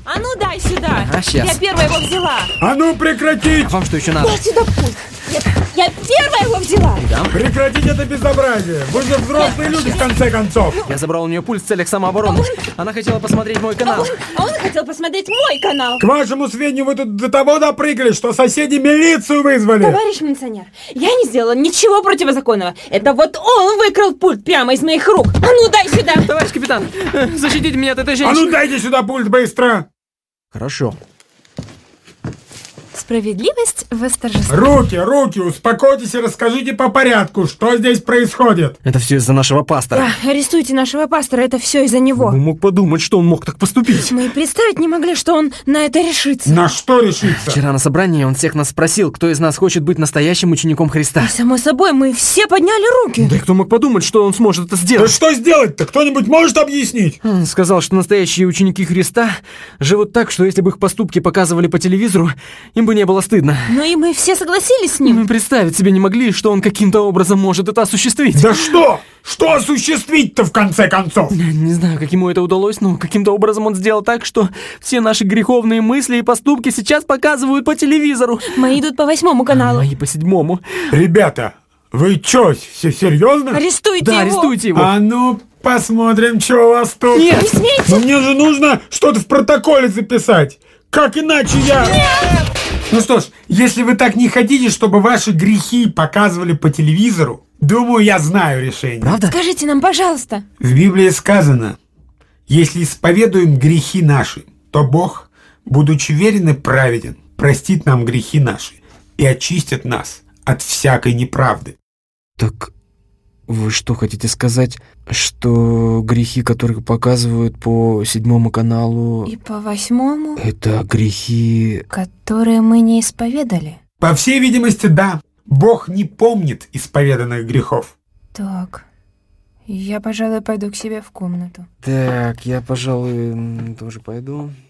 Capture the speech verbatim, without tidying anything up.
А ну дай сюда. Ага, щас. Я первая его взяла. А ну прекратить! А вам что еще надо? Дай сюда пульт. Я, я первая его взяла. Да? Прекратить это безобразие! Вы же взрослые люди, в конце концов! Я забрал у нее пульт в целях самообороны. Она хотела посмотреть мой канал. Он, а он хотел посмотреть мой канал. К вашему сведению, вы тут до того допрыгали, что соседи милицию вызвали! Товарищ милиционер, я не сделала ничего противозаконного. Это вот он выкрал пульт прямо из моих рук. А ну дай сюда. Товарищ капитан, э, защитите меня от этой А женщины. ну дайте сюда пульт быстро! Хорошо. Справедливость восторжествует. Руки, руки, успокойтесь и расскажите по порядку, что здесь происходит. Это все из-за нашего пастора. Да, арестуйте нашего пастора, это все из-за него. Кто мог подумать, что он мог так поступить? Мы и представить не могли, что он на это решится. На что решиться? Вчера на собрании он всех нас спросил, кто из нас хочет быть настоящим учеником Христа. И, само собой, мы все подняли руки. Да и кто мог подумать, что он сможет это Да сделать? что сделать-то? Кто-нибудь может объяснить? Он сказал, что настоящие ученики Христа живут так, что если бы их поступки показывали по телевизору, им бы не было стыдно. Ну и мы все согласились с ним. Мы представить себе не могли, что он каким-то образом может это осуществить. Да что? Что осуществить-то в конце концов? Не знаю, как ему это удалось, но каким-то образом он сделал так, что все наши греховные мысли и поступки сейчас показывают по телевизору. Мои идут по восьмому каналу. Мои по седьмому. Ребята, вы чё, все серьезно? Арестуйте Да, его. арестуйте его. А ну, посмотрим, что у вас тут. Нет. Не смейте. Ну мне же нужно что-то в протоколе записать. Как иначе я... Ну что ж, если вы так не хотите, чтобы ваши грехи показывали по телевизору, думаю, я знаю решение. Правда? Скажите нам, пожалуйста. В Библии сказано, если исповедуем грехи наши, то Бог, будучи верен и праведен, простит нам грехи наши и очистит нас от всякой неправды. Так вы что хотите сказать, что грехи, которые показывают по седьмому каналу, И по восьмому, это грехи... которые мы не исповедали. По всей видимости, да. Бог не помнит исповеданных грехов. Так, я, пожалуй, пойду к себе в комнату. Так, я, пожалуй, м, тоже пойду.